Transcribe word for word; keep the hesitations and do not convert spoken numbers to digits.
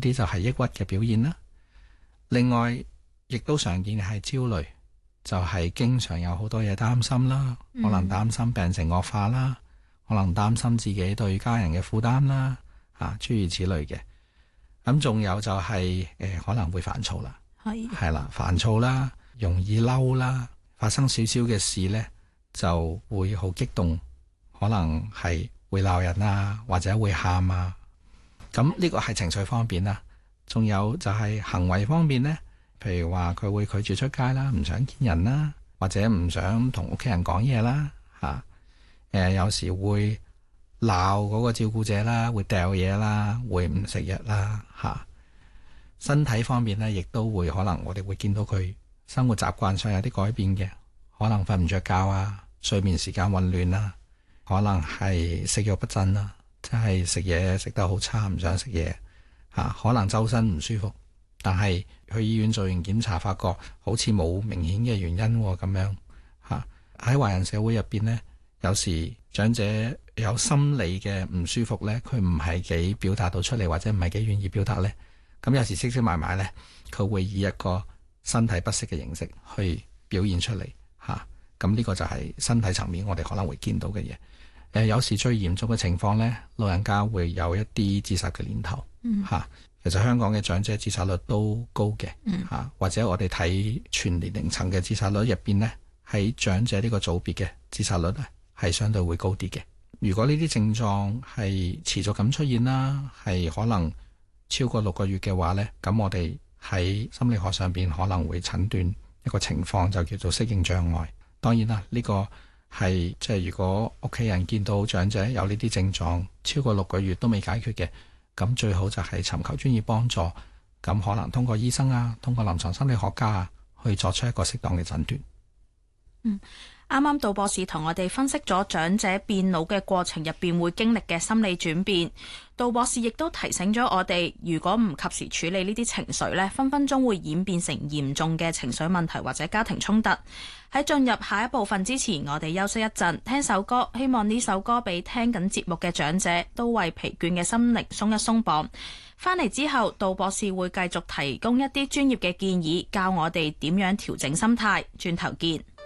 啲就係抑鬱嘅表現啦。另外亦都常見係焦慮，就係、是、經常有好多嘢擔心啦，可能擔心病情惡化啦，可能擔心自己對家人嘅負擔啦，啊諸如此類嘅。咁仲有就係、是呃、可能會煩躁啦，係係啦，煩躁啦，容易嬲啦，發生少少嘅事呢就會好激動，可能係會鬧人啊，或者會喊啊。咁呢個係情緒方面啦。仲有就係行為方面呢，譬如話佢會拒絕出街啦，唔想見人啦，或者唔想同屋企人講嘢啦，嚇、啊呃、有時會鬧嗰個照顧者啦，會掉嘢啦，會唔食藥啦，嚇、啊。身體方面呢，亦都會可能我哋會見到佢生活習慣上有啲改變嘅，可能瞓唔着覺啊，睡眠時間混亂啦，可能係食慾不振啦，即係食嘢食得好差，唔想食嘢。啊，可能周身唔舒服，但係去醫院做完檢查，發覺好似冇明顯嘅原因咁樣嚇。喺華人社會入邊呢，有時長者有心理嘅唔舒服呢，佢唔係幾表達到出嚟，或者唔係幾願意表達呢。咁有時識識埋埋呢，佢會以一個身體不適嘅形式去表現出嚟嚇。咁呢個就係身體層面我哋可能會見到嘅嘢。誒，有時最嚴重嘅情況呢，老人家會有一啲自殺嘅念頭。嗯，吓，其實香港嘅長者自殺率都高嘅，嗯，吓，或者我哋睇全年齡層嘅自殺率入邊呢，喺長者呢個組別嘅自殺率咧係相對會高啲嘅。如果呢啲症狀係持續咁出現啦，係可能超過六個月嘅話呢，咁我哋喺心理學上邊可能會診斷一個情況，就叫做適應障礙。當然啦，呢個係即係如果屋企人見到長者有呢啲症狀超過六個月都未解決嘅，咁最好就係尋求專業幫助，咁可能通過醫生啊，通過臨床心理學家啊，去作出一個適當嘅診斷。 嗯，啱啱杜博士同我哋分析咗長者變老嘅過程入邊會經歷嘅心理轉變。杜博士亦都提醒咗我哋，如果唔及時處理呢啲情緒呢，分分鐘會演變成嚴重嘅情緒問題或者家庭衝突。喺進入下一部分之前，我哋休息一陣，聽首歌，希望呢首歌俾聽緊節目嘅長者都為疲倦嘅心靈鬆一鬆綁。翻嚟之後，杜博士會繼續提供一啲專業嘅建議，教我哋點樣調整心態。轉頭見。